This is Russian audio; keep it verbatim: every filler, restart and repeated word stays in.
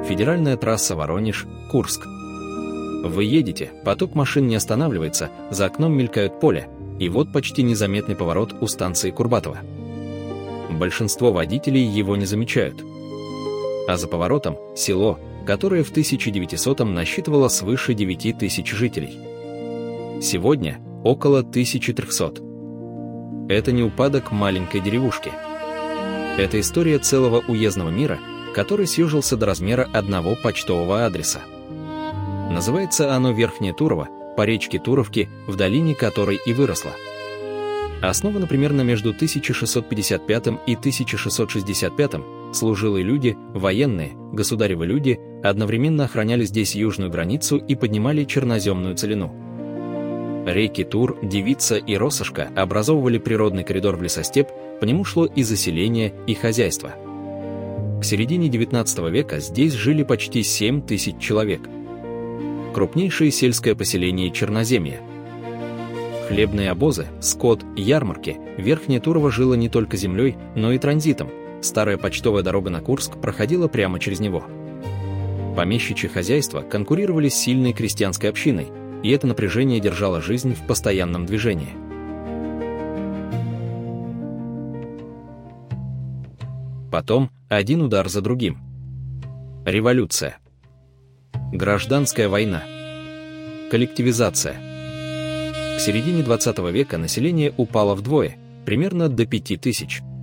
Федеральная трасса Воронеж-Курск. Вы едете, поток машин не останавливается, за окном мелькают поля, и вот почти незаметный поворот у станции Курбатова. Большинство водителей его не замечают. А за поворотом – село, которое в тысяча девятисотом насчитывало свыше девяти тысяч жителей. Сегодня около тысячи трёхсот. Это не упадок маленькой деревушки. Это история целого уездного мира, который съежился до размера одного почтового адреса. Называется оно Верхнее Турово, по речке Туровки, в долине которой и выросла. Основано примерно между тысяча шестьсот пятьдесят пятым и тысяча шестьсот шестьдесят пятым, служилые люди, военные, государевы люди одновременно охраняли здесь южную границу и поднимали черноземную целину. Реки Тур, Девица и Россошка образовывали природный коридор в лесостепь, по нему шло и заселение, и хозяйство. К середине девятнадцатого века здесь жили почти семь тысяч человек. Крупнейшее сельское поселение Черноземья. Хлебные обозы, скот, ярмарки, Верхнее Турово жило не только землей, но и транзитом. Старая почтовая дорога на Курск проходила прямо через него. Помещичьи хозяйства конкурировали с сильной крестьянской общиной, и это напряжение держало жизнь в постоянном движении. Потом один удар за другим. Революция. Гражданская война. Коллективизация. К середине двадцатого века население упало вдвое, примерно до пяти тысяч.